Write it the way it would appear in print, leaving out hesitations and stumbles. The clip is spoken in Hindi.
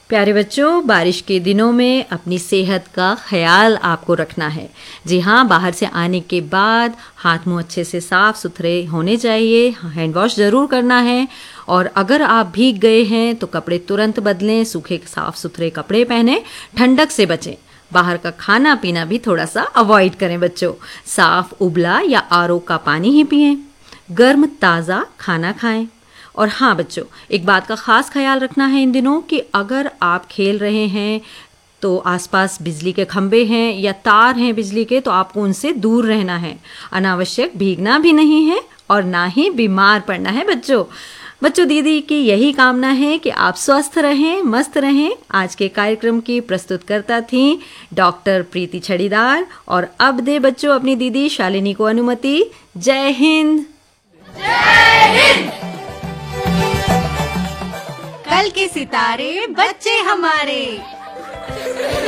प्यारे बच्चों, बारिश के दिनों में अपनी सेहत का ख्याल आपको रखना है। जी हाँ, बाहर से आने के बाद हाथ मुंह अच्छे से साफ सुथरे होने चाहिए, हैंड वॉश ज़रूर करना है। और अगर आप भीग गए हैं तो कपड़े तुरंत बदलें, सूखे साफ सुथरे कपड़े पहनें, ठंडक से बचें। बाहर का खाना पीना भी थोड़ा सा अवॉइड करें बच्चों। साफ उबला या आरओ का पानी ही पिएं। गर्म ताज़ा खाना खाएं। और हाँ बच्चों, एक बात का ख़ास ख्याल रखना है इन दिनों कि अगर आप खेल रहे हैं तो आसपास बिजली के खंभे हैं या तार हैं बिजली के, तो आपको उनसे दूर रहना है। अनावश्यक भीगना भी नहीं है और ना ही बीमार पड़ना है बच्चों दीदी की यही कामना है कि आप स्वस्थ रहें, मस्त रहें। आज के कार्यक्रम की प्रस्तुतकर्ता थी डॉक्टर प्रीति छड़ीदार। और अब दे बच्चों अपनी दीदी शालिनी को अनुमति। जय हिंद। जय हिंद। कल के सितारे बच्चे हमारे।